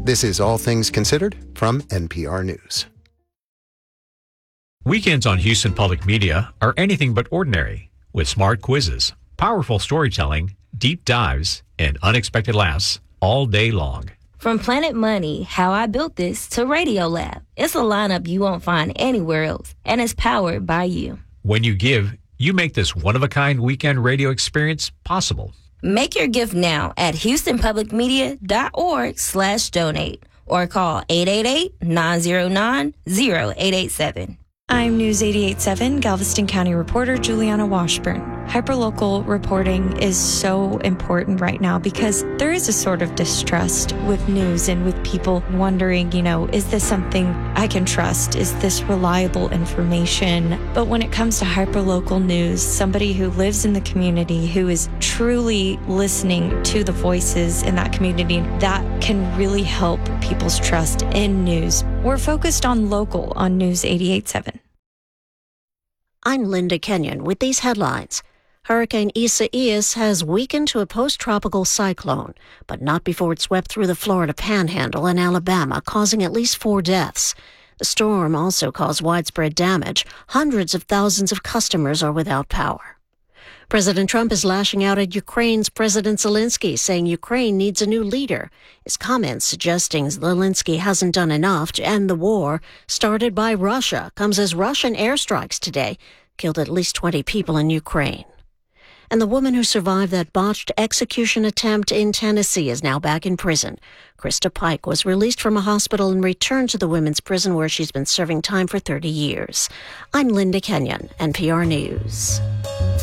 This is All Things Considered from NPR News. Weekends on Houston Public Media are anything but ordinary, with smart quizzes, powerful storytelling, deep dives, and unexpected laughs all day long. From Planet Money, How I Built This, to Radiolab, it's a lineup you won't find anywhere else, and it's powered by you. When you give, you make this one-of-a-kind weekend radio experience possible. Make your gift now at houstonpublicmedia.org/donate or call 888-909-0887. I'm News 88.7 Galveston County reporter Juliana Washburn. Hyperlocal reporting is so important right now because there is a sort of distrust with news and with people wondering, is this something I can trust? Is this reliable information? But when it comes to hyperlocal news, somebody who lives in the community, who is truly listening to the voices in that community, that can really help people's trust in news. We're focused on local on News 88.7. I'm Linda Kenyon with these headlines. Hurricane Isaias has weakened to a post-tropical cyclone, but not before it swept through the Florida Panhandle and Alabama, causing at least 4 deaths. The storm also caused widespread damage. Hundreds of thousands of customers are without power. President Trump is lashing out at Ukraine's President Zelensky, saying Ukraine needs a new leader. His comments suggesting Zelensky hasn't done enough to end the war started by Russia comes as Russian airstrikes today killed at least 20 people in Ukraine. And the woman who survived that botched execution attempt in Tennessee is now back in prison. Krista Pike was released from a hospital and returned to the women's prison where she's been serving time for 30 years. I'm Linda Kenyon, NPR News.